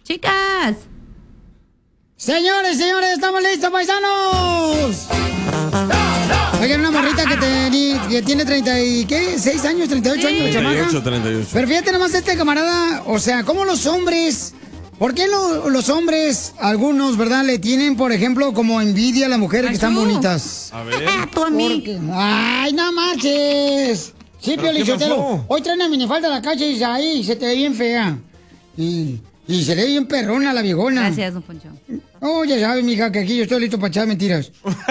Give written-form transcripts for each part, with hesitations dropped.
Chicas. Señores, estamos listos, paisanos. Oigan, una morrita que tiene 30 y, ¿qué? ¿6 años? ¿38 años? 38. Pero fíjate nomás este camarada, o sea, ¿cómo los hombres... ¿Por qué los hombres, algunos, verdad, le tienen, por ejemplo, como envidia a las mujeres que están bonitas? A ver. Tú a mí. ¡Ay, no marches! Sí, Pio ¿Qué Lichotelo. pasó? Hoy trae una minifalda a la calle y dice, ay, se te ve bien fea. Y se le ve bien perrona la viejona. Gracias, don Poncho. Oh, ya sabes, mija, que aquí yo estoy listo para echar mentiras.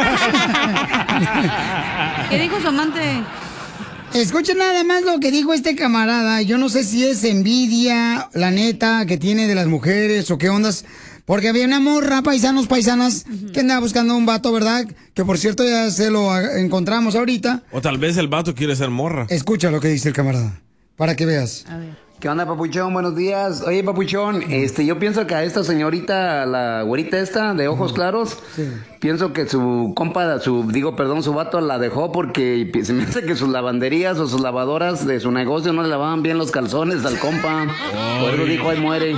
¿Qué dijo su amante? Escuchen nada más lo que dijo este camarada. Yo no sé si es envidia, la neta, que tiene de las mujeres o qué ondas. Porque había una morra, paisanas, que andaba buscando un vato, ¿verdad? Que por cierto ya se lo encontramos ahorita. O tal vez el vato quiere ser morra. Escucha lo que dice el camarada, para que veas. A ver. ¿Qué onda, papuchón? Buenos días. Oye, papuchón, yo pienso que a esta señorita, la güerita esta, de ojos claros, pienso que su compa, su vato la dejó porque se me hace que sus lavanderías o sus lavadoras de su negocio no le lavaban bien los calzones al compa. Por eso dijo, ahí muere.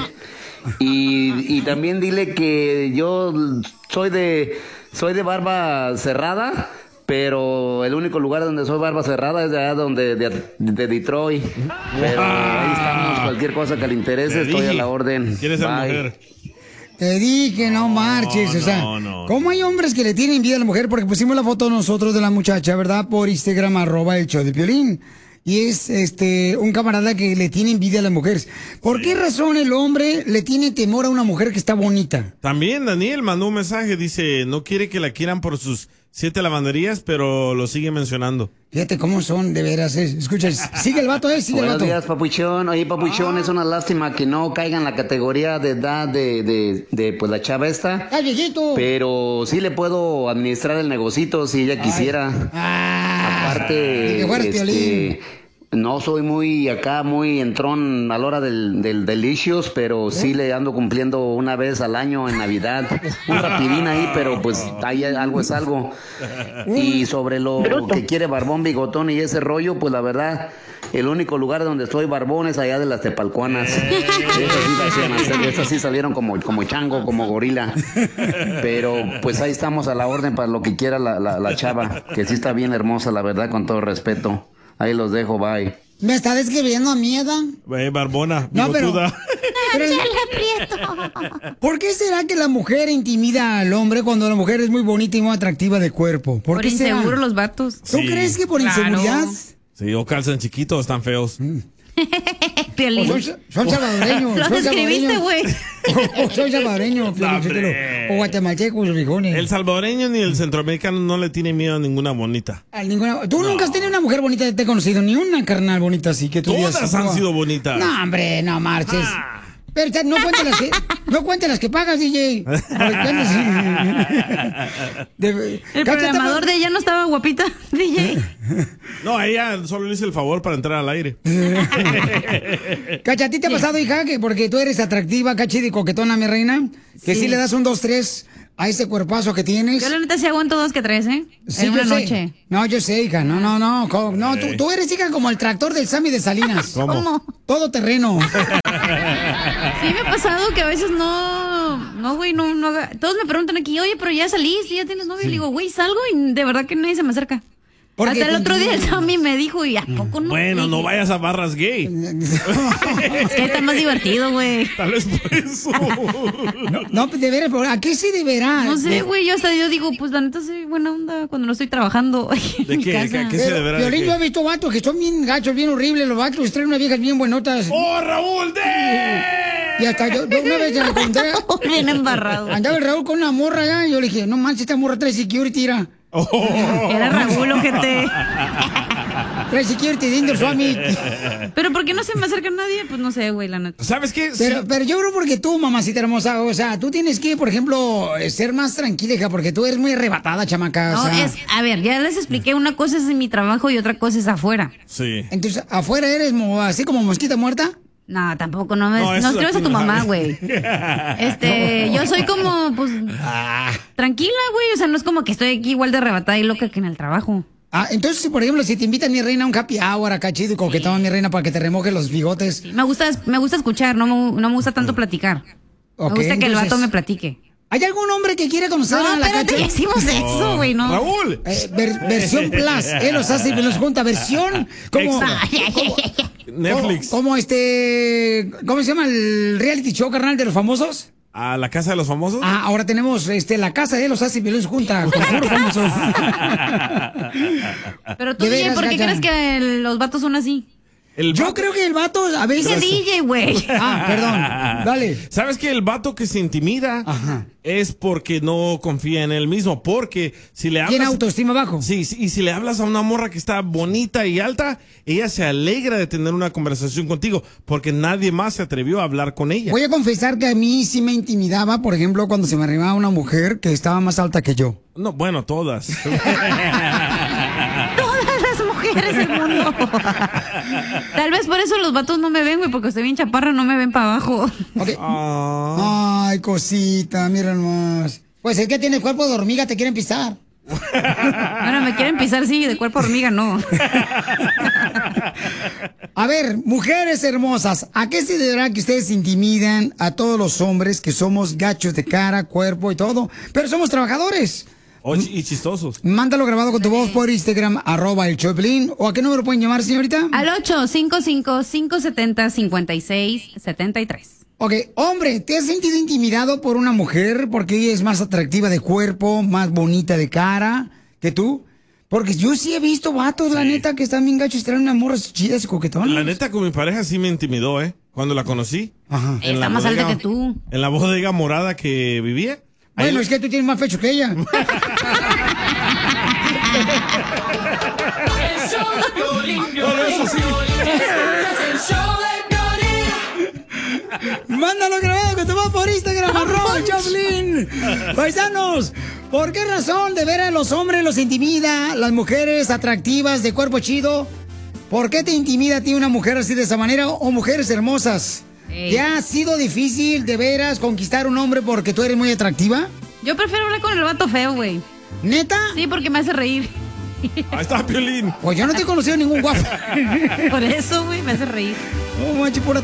Y también dile que yo soy de barba cerrada, pero el único lugar donde soy barba cerrada es de allá de Detroit. Pero ahí estamos, cualquier cosa que le interese, estoy a la orden. ¿Quieres ser Bye. mujer? Te dije, no marches, o sea, ¿cómo hay hombres que le tienen envidia a la mujer? Porque pusimos la foto nosotros de la muchacha, ¿verdad? Por Instagram, @el show de Piolín. Y es un camarada que le tiene envidia a las mujeres. ¿Por qué razón el hombre le tiene temor a una mujer que está bonita? También Daniel mandó un mensaje, dice, no quiere que la quieran por sus 7 lavanderías, pero lo sigue mencionando. Fíjate cómo son, de veras. Escucha, sigue el vato, sigue el Buenos vato. días, papuchón. Oye, papuchón, es una lástima que no caiga en la categoría de edad de pues la chava esta. ¡Está viejito! Pero sí le puedo administrar el negocito si ella quisiera. Aparte, que fueras Piolín. no soy muy entrón a la hora del delicious, pero sí le ando cumpliendo una vez al año en Navidad. Un rapidín ahí, pero pues ahí algo es algo. Y sobre lo que quiere barbón, bigotón y ese rollo, pues la verdad, el único lugar donde estoy barbón es allá de las Tepalcuanas. Esas sí salieron como chango, como gorila. Pero pues ahí estamos a la orden para lo que quiera la chava, que sí está bien hermosa, la verdad, con todo respeto. Ahí los dejo, bye. ¿Me está describiendo a mí, Edad? Barbona, No, pero- bigotuda. ¿Por qué será que la mujer intimida al hombre cuando la mujer es muy bonita y muy atractiva de cuerpo? ¿Por qué será? inseguro los vatos. ¿Tú Sí. crees que por Claro. inseguridad? Sí, o calzan chiquitos, están feos. Piolín. O son salvadoreños. Lo son describiste, salvadoreños. güey. O soy salvadoreño, Piolín Sotelo. hombre. O guatemaltecos, frijoles. El salvadoreño ni el centroamericano no le tiene miedo a ninguna bonita. Tú nunca has tenido una mujer bonita que te he conocido, ni una carnal bonita así que tú digas, Todas han sido bonitas. No, hombre, no marches. Pero no cuentes las que pagas, DJ. El programador de ella no estaba guapita, DJ. No, a ella solo le hice el favor para entrar al aire. Cacha, ¿a ti te ha pasado, hija, que porque tú eres atractiva, cachida y coquetona, mi reina, que sí le das un 2-3 a ese cuerpazo que tienes? Yo la neta sí aguanto 2 que 3, ¿eh? Sí, en una yo sé. noche. No, yo sé, hija. No, tú eres, hija, como el tractor del Sammy de Salinas. ¿Cómo? Todo terreno. Sí me ha pasado que a veces no, güey, no haga. Todos me preguntan aquí, oye, pero ya saliste, ya tienes novio. Y le digo, güey, salgo y de verdad que nadie se me acerca. Porque Hasta el otro día el continúa. Sammy me dijo, ¿y a poco no? Bueno, no Dije, vayas a barras gay. Es que está más divertido, güey. Tal vez por eso. No, de veras, pero ¿a qué sí deberá? No sé, güey, yo digo, pues la neta soy buena onda cuando no estoy trabajando en ¿De mi qué? casa. ¿Qué se deberá de Violín, qué? yo he visto vatos que son bien gachos, bien horribles, los vatos traen unas viejas bien buenotas. ¡Oh, Raúl! Y hasta yo una vez se la encontré. Bien embarrado. Andaba el Raúl con una morra allá y yo le dije, no manches, esta morra trae security, tira. Era Raúl, ojete. Trae security de Indoor Swami. Pero ¿por qué no se me acerca nadie? Pues no sé, güey, la neta. ¿Sabes qué? Pero yo creo porque tú, mamacita hermosa, o sea, tú tienes que, por ejemplo, ser más tranquila, hija, porque tú eres muy arrebatada, chamaca. No, o sea. a ver, ya les expliqué, una cosa es en mi trabajo y otra cosa es afuera. Sí. Entonces, ¿afuera eres así como mosquita muerta? No, tampoco, no No, eso escribas aquí a tu no mamá, sabe. güey. Yo soy como, pues, tranquila, güey, o sea, no es como que estoy aquí igual de arrebatada y loca que en el trabajo. Ah, entonces, por ejemplo, si te invitan, mi reina, a un happy hour acá chido y coquetón, mi reina, para que te remoje los bigotes. Me gusta escuchar, no me gusta tanto platicar. Ok, Me gusta que el entonces, vato me platique. ¿Hay algún hombre que quiera conocer No, a la espérate, Cacha? hicimos eso, güey, no. Raúl. Versión Plus. Él los hace y los junta. Versión como... Netflix. Como ¿cómo se llama el reality show, carnal, de los famosos? ¿A la casa de los famosos? Ah, ahora tenemos la casa de los hace y los junta con puros famosos. Pero tú, De DJ, veras, ¿por qué Cacha. crees que los vatos son así? Yo creo que el vato a veces... Dice DJ, güey. Ah, perdón. Dale. ¿Sabes que el vato que se intimida es porque no confía en él mismo? Porque si le hablas... ¿Tiene autoestima bajo? Sí, y si le hablas a una morra que está bonita y alta, ella se alegra de tener una conversación contigo porque nadie más se atrevió a hablar con ella. Voy a confesar que a mí sí me intimidaba, por ejemplo, cuando se me arrimaba una mujer que estaba más alta que yo. No, bueno, todas. Todas las mujeres del mundo. Tal vez por eso los vatos no me ven, güey, porque estoy bien chaparra, no me ven para abajo. Okay. Ay, cosita, mira nomás. Pues es que tiene cuerpo de hormiga, te quieren pisar. Bueno, me quieren pisar, sí, de cuerpo hormiga, no. A ver, mujeres hermosas, ¿a qué se deberá que ustedes intimidan a todos los hombres que somos gachos de cara, cuerpo y todo, pero somos trabajadores? Y chistosos. Mándalo grabado con tu voz por Instagram, @el Choplin. ¿O a qué número pueden llamar, señorita? Al 855-570-5673. Ok, hombre, ¿te has sentido intimidado por una mujer porque ella es más atractiva de cuerpo, más bonita de cara que tú? Porque yo sí he visto vatos, la neta, que están bien gachos, traen unas morras chidas y coquetonas. La neta, con mi pareja sí me intimidó, Cuando la conocí. Ajá. Está más alta que tú. En la bodega morada que vivía. Bueno, es que tú tienes más pecho que ella. Mándalo grabado que te va por Instagram, @Choplin. Paisanos, ¿por qué razón de veras los hombres los intimida, las mujeres atractivas de cuerpo chido? ¿Por qué te intimida a ti una mujer así de esa manera o mujeres hermosas? ¿Te ha sido difícil de veras conquistar un hombre porque tú eres muy atractiva? Yo prefiero hablar con el vato feo, güey. ¿Neta? Sí, porque me hace reír. Ahí está Piolín. Pues yo no te he conocido ningún guapo. Por eso, güey, me hace reír. No manches, pura